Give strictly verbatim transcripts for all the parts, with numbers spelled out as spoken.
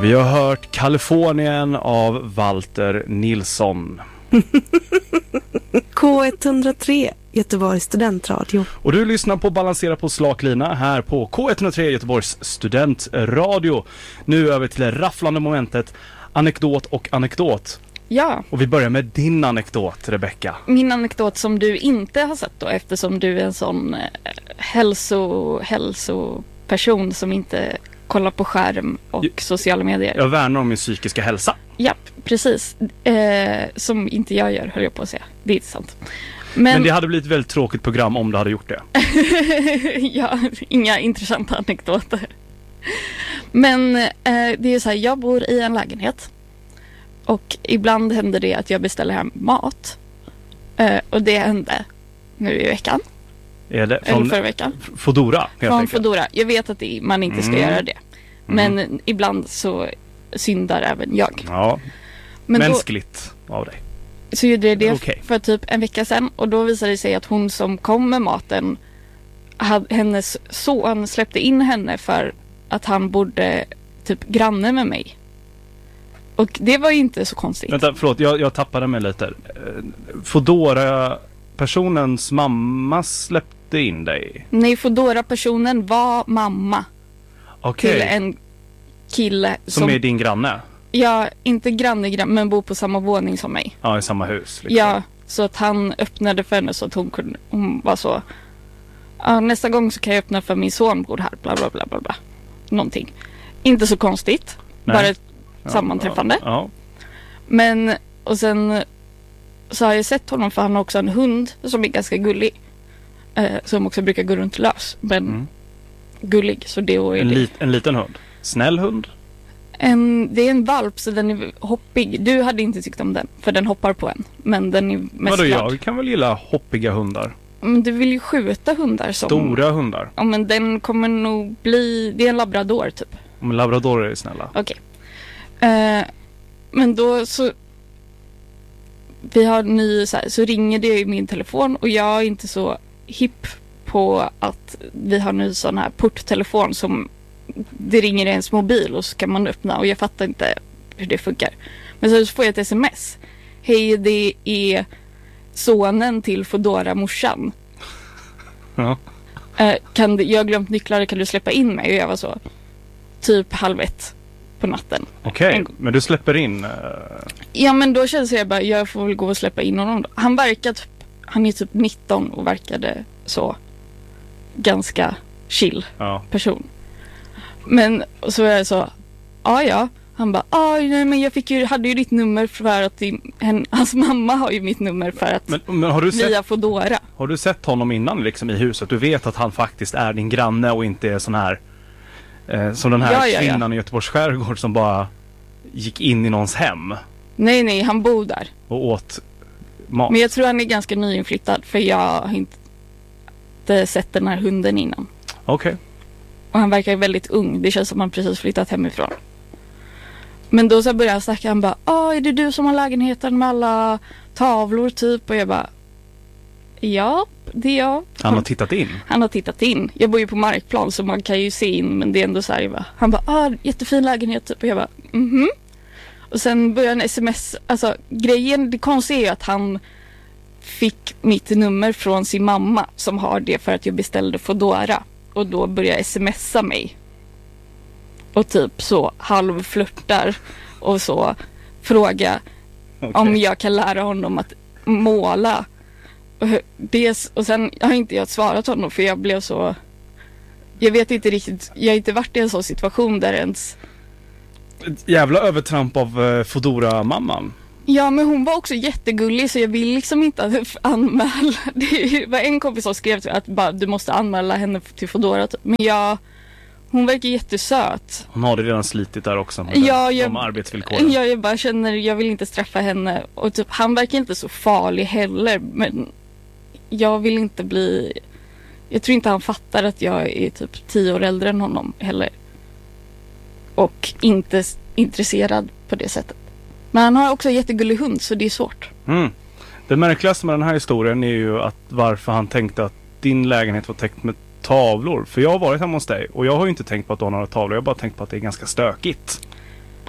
Och vi har hört Kalifornien av Walter Nilsson. K ett noll tre, Göteborgs studentradio. Och du lyssnar på Balansera på slaklina här på K ett noll tre, Göteborgs studentradio. Nu över till det rafflande momentet, anekdot och anekdot. Ja. Och vi börjar med din anekdot, Rebecca. Min anekdot som du inte har sett då, eftersom du är en sån eh, hälso, hälsoperson som inte kollar på skärm och jag, sociala medier. Jag värnar om min psykiska hälsa. Ja, precis. Eh, som inte jag gör, höll jag på att säga. Det är inte sant. Men, Men det hade blivit ett väldigt tråkigt program om du hade gjort det. Ja, inga intressanta anekdoter. Men eh, det är så här, jag bor i en lägenhet. Och ibland händer det att jag beställer hem mat. Eh, och det hände nu i veckan. Är det från Eller förra veckan. Fodora? Helt från enkelt. Fodora. Jag vet att det, man inte ska Mm. göra det. Men Mm. ibland så syndar även jag. Ja, Men mänskligt då, av dig. så gjorde det det Okay. för typ en vecka sedan. Och då visade det sig att hon som kom med maten, hade, hennes son släppte in henne för att han bodde typ granne med mig. Och det var ju inte så konstigt. Vänta, förlåt, jag, jag tappade mig lite. Fodora-personens mamma släppte in dig? Nej, Fodora-personen var mamma Okej. till en kille som, Som är din granne? ja, inte granne, granne men bor på samma våning som mig. Ja, i samma hus. Liksom. Ja, så att han öppnade för henne så att hon kunde, hon var så, ja, nästa gång så kan jag öppna för min son bor här, bla bla bla bla bla. Någonting. Inte så konstigt. Nej. Bara ett Ja, sammanträffande. Ja, ja. Men, och sen så har jag sett honom för han har också en hund som är ganska gullig. Eh, som också brukar gå runt lös. Men Mm. gullig, så det är En, det. lit, en liten hund? Snäll hund? En, det är en valp så den är hoppig. Du hade inte tyckt om den, för den hoppar på en. Men den är mest Vadå, glad. jag kan väl gilla hoppiga hundar? Men du vill ju skjuta hundar som... Stora hundar? Ja, men den kommer nog bli... Det är en labrador typ. Men labradorer är snälla. Okej. Eh, men då så... Vi har ny... Så, här, så ringer det i min telefon och jag är inte så hipp på att vi har ny sån här porttelefon som det ringer i ens mobil och så kan man öppna och jag fattar inte hur det funkar. Men så får jag ett sms. Hej, det är sonen till Fodora morsan. Ja. Eh, kan du, jag har glömt nycklar, kan du släppa in mig? Och jag var så typ halv ett på natten. Okej, En- men du släpper in... Uh... Ja, men då känns jag bara, jag får väl gå och släppa in honom då. Han verkar typ, han är typ nitton och verkade så ganska chill Ja. person. Men så är jag så, ja ja. Han bara, ja nej men jag fick ju, hade ju ditt nummer för att din, hen, hans mamma har ju mitt nummer för att Men, men har, du via sett, Fodora. har du sett honom innan liksom i huset? Du vet att han faktiskt är din granne och inte är sån här... Eh, som den här Ja, ja, ja. kvinnan i Göteborgs skärgård som bara gick in i någons hem Nej nej, han bor där. och åt mat. Men jag tror han är ganska nyinflyttad för jag har inte sett den här hunden innan. Okej. Och han verkar väldigt ung. Det känns som han precis flyttat hemifrån. Men då så började han snacka. Han bara, ah, är det du som har lägenheten med alla tavlor typ? Och jag bara, ja, det är jag. Han har tittat in. Han har tittat in. Jag bor ju på markplan så man kan ju se in. Men det är ändå så här, jag bara, han bara, ah, jättefin lägenhet typ. Och jag bara, mhm. Och sen började han sms. Alltså grejen, det konstiga är ju att han fick mitt nummer från sin mamma som har det för att jag beställde Fodora. Och då började jag smsa mig. Och typ så halvflörtar och så fråga Okej. om jag kan lära honom att måla. Och, hur- det, och sen har inte jag svarat honom för jag blev så... Jag vet inte riktigt, jag har inte varit i en sån situation där ens... Ett jävla övertramp av uh, Fodora-mamman. Ja, men hon var också jättegullig så jag vill liksom inte att anmäla. Det var en kompis som skrev till mig att bara, du måste anmäla henne till Fodora. typ. Men jag, hon verkar jättesöt. Hon har det redan slitit där också med Ja, den, jag, de arbetsvillkoren. ja, jag bara känner, jag vill inte straffa henne. Och typ, han verkar inte så farlig heller. Men jag vill inte bli... Jag tror inte han fattar att jag är typ tio år äldre än honom heller. Och inte s- intresserad på det sättet. Men han har också en jättegullig hund så det är svårt. Mm. Det märkligaste med den här historien är ju att varför han tänkte att din lägenhet var täckt med tavlor. För jag har varit hemma hos dig och jag har ju inte tänkt på att du har några tavlor. Jag har bara tänkt på att det är ganska stökigt.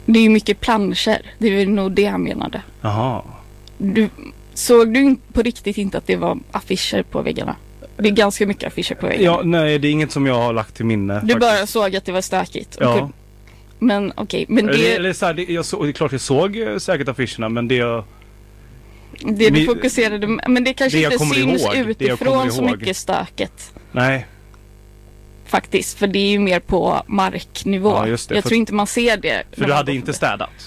Det är ju mycket planscher. Det är nog det han menade. Jaha. Du, såg du på riktigt inte att det var affischer på väggarna? Det är ganska mycket affischer på väggarna. Ja, nej, det är inget som jag har lagt till minne. Du faktiskt. bara såg att det var stökigt. Ja. Okay. Men okej, okay, men det... det, eller så här, det, jag så, det är klart jag såg eh, säkert affischerna, men det jag... Det du Ni, fokuserade, men det kanske det inte syns ihåg, utifrån så ihåg. mycket stöket. Nej. Faktiskt, för det är ju mer på marknivå. Ja, just det, jag för, tror inte man ser det. För du hade inte städat?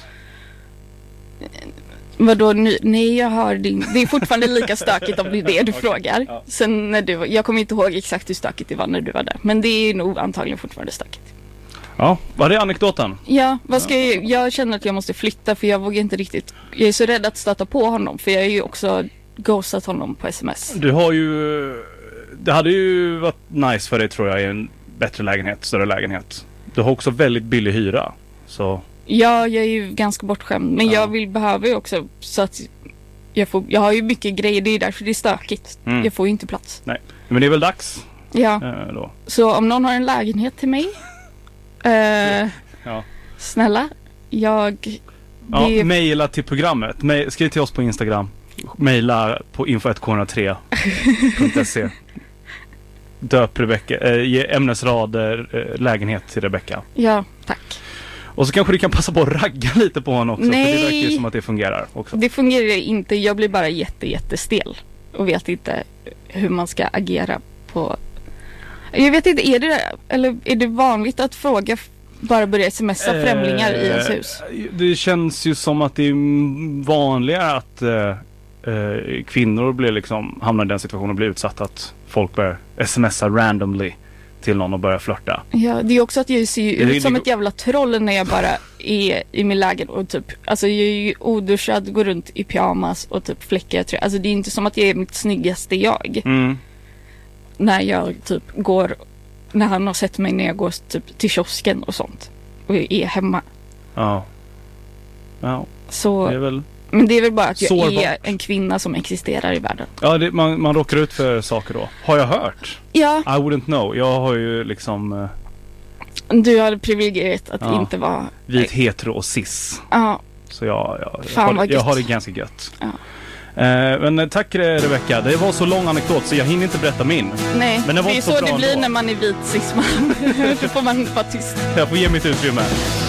Vadå, ny, nej jag hör din. Det är fortfarande lika stökigt om det är det du okay, frågar. ja. Sen när du, jag kommer inte ihåg exakt hur stökigt det var när du var där. Men det är nog antagligen fortfarande stökigt. Ja, var det anekdoten? Ja, vad ska jag, jag känner att jag måste flytta för jag vågar inte riktigt. Jag är så rädd att stöta på honom för jag är ju också ghostat honom på sms. Du har ju, det hade ju varit nice för dig tror jag i en bättre lägenhet, större lägenhet. Du har också väldigt billig hyra, så... Ja, jag är ju ganska bortskämd. Men ja. jag vill behöver ju också så att jag får, jag har ju mycket grejer, det är därför det är stökigt. Mm. Jag får ju inte plats. Nej, men det är väl dags. Ja, eh, då. Så om någon har en lägenhet till mig eh, ja. snälla, jag... Ja, det... mejla till programmet. Mail, skriv till oss på Instagram. Mejla på info ett k noll tre punkt se. Döp Rebecka, äh, ge ämnesrader äh, lägenhet till Rebecka. Ja, tack. Och så kanske du kan passa på att ragga lite på honom också. Nej. För det verkar ju som att det fungerar också. Det fungerar inte, jag blir bara jätte, jättestel. Och vet inte hur man ska agera på... Jag vet inte, är det, eller är det vanligt att fråga bara börja smsa främlingar eh, i ens hus? Det känns ju som att det är vanligare att eh, eh, kvinnor blir liksom, hamnar i den situationen och blir utsatta att folk börjar smsa randomly till någon och börjar flirta. Ja, det är också att jag ser ju ut det, som det, ett jävla troll när jag bara är i min lägenhet och typ, alltså jag är ju oduschad, går runt i pyjamas och typ fläckar tröja. Alltså det är inte som att jag är mitt snyggaste jag. Mm. När jag typ går, när han har sett mig när jag går typ till kiosken och sånt. Och jag är hemma. Ja. Ja. Så, det är väl... Men det är väl bara att jag sårbart. är en kvinna som existerar i världen. Ja, det, man, man råkar ut för saker då. Har jag hört? Ja. I wouldn't know. Jag har ju liksom... Uh, du har privilegiet att ja, inte vara... vit, hetero och cis. Ja. Så jag, jag, Fan, jag, har, jag har det ganska gött. Ja. Uh, men tack Rebecka. Det var så lång anekdot så jag hinner inte berätta min. Nej, men det, var det är så, så så det blir ändå. När man är vit cis man. Då får man vara tyst. Jag får ge mitt utrymme.